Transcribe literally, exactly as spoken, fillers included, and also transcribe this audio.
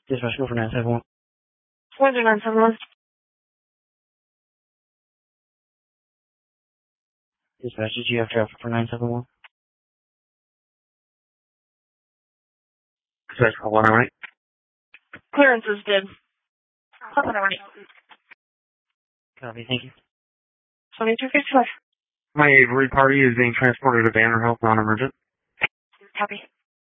Dispatch, go for nine seven one. Roger, nine seven one. Dispatch, did you have traffic for nine seven one? Dispatch, one oh eight. Clearances did. one oh eight. Copy, thank you. twenty-two fifty-five. My Avery party is being transported to Banner Health, non-emergent. Copy.